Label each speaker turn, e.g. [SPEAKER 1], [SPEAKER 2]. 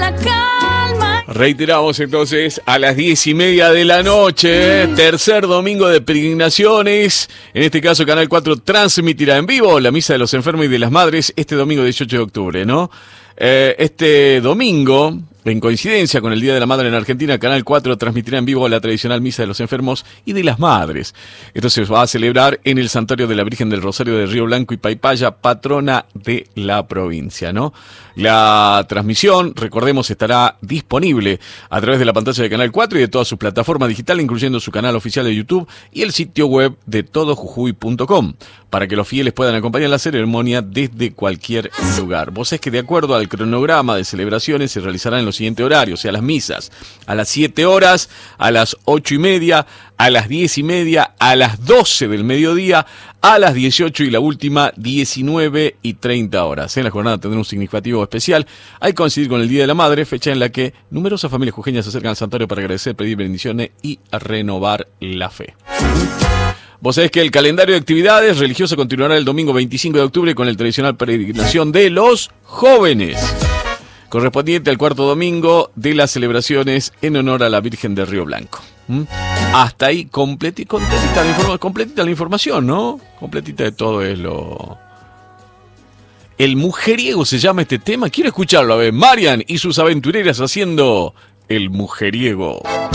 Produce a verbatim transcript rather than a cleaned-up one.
[SPEAKER 1] la calma.
[SPEAKER 2] Reiteramos entonces a las diez y media de la noche, tercer domingo de peregrinaciones. En este caso, Canal cuatro transmitirá en vivo la Misa de los Enfermos y de las Madres este domingo dieciocho de octubre, ¿no? Eh, este domingo, en coincidencia con el Día de la Madre en Argentina, Canal cuatro transmitirá en vivo la tradicional Misa de los Enfermos y de las Madres. Esto se va a celebrar en el Santuario de la Virgen del Rosario de Río Blanco y Paipaya, patrona de la provincia, ¿no? La transmisión, recordemos, estará disponible a través de la pantalla de Canal cuatro y de todas sus plataformas digitales, incluyendo su canal oficial de YouTube y el sitio web de todo jujuy punto com, para que los fieles puedan acompañar la ceremonia desde cualquier lugar. Vos sabés que de acuerdo al cronograma de celebraciones se realizarán en los siguientes horarios, o sea, las misas a las siete horas, a las ocho y media, a las diez y media, a las doce del mediodía, a las dieciocho y la última diecinueve y treinta horas. En la jornada tendrá un significativo especial al coincidir con el Día de la Madre, fecha en la que numerosas familias jujeñas se acercan al santuario para agradecer, pedir bendiciones y renovar la fe. Vos sabés que el calendario de actividades religiosas continuará el domingo veinticinco de octubre con el tradicional peregrinación de los jóvenes, correspondiente al cuarto domingo de las celebraciones en honor a la Virgen de Río Blanco. ¿Mm? Hasta ahí completi, completita, la informa, completita la información, ¿no? Completita de todo es lo... El mujeriego se llama este tema. Quiero escucharlo, a ver, Marian y sus aventureras haciendo El Mujeriego.